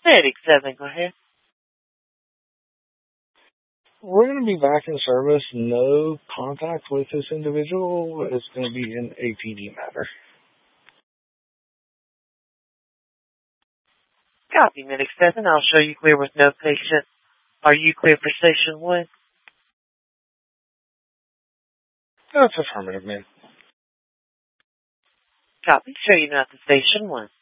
Medic 7, go ahead. We're going to be back in service. No contact with this individual. It's going to be an APD matter. Copy, Medic 7. I'll show you clear with no patient. Are you clear for Station 1? That's affirmative, man. Copy. Show you now to Station 1.